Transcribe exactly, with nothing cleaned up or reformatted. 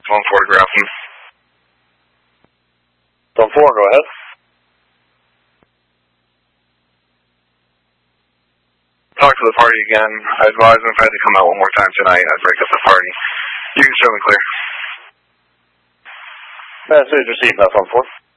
phone photograph him. Phone four, go ahead. Talk to the party again. I advise him if I had to come out one more time tonight, I'd break up the party. You can show me clear. Message received, that phone four.